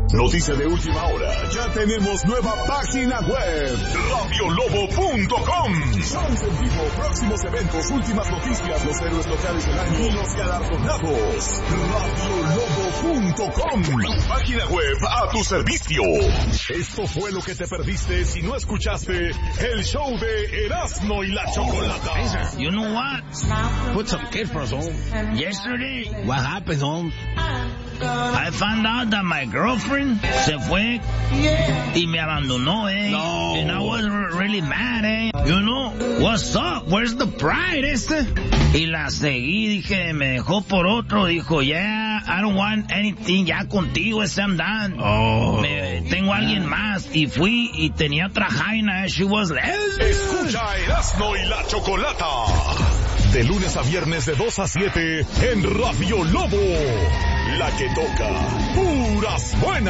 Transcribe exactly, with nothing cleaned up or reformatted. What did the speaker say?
Noticia de última hora. Ya tenemos nueva página web. radio lobo punto com. Shows en vivo, próximos eventos, últimas noticias, los héroes locales del año y los galardonados. radio lobo punto com. Página web a tu servicio. Esto fue lo que te perdiste si no escuchaste el show de Erasmo y la Chocolata. You know what? Put some kid for us, home. Yesterday, what happened, home? I found out that my girlfriend se fue y me abandonó, eh. No. And I was really mad, eh. You know, what's up? Where's the pride, este? Y la seguí, dije, me dejó por otro. Dijo, yeah, I don't want anything ya contigo, este, I'm done. Oh. Me, tengo a alguien más. Y fui y tenía otra jaina, eh. She was lesbian. Escucha Erasmo y la Chocolata. De lunes a viernes de dos a siete en Radio Lobo. La que toca puras buenas.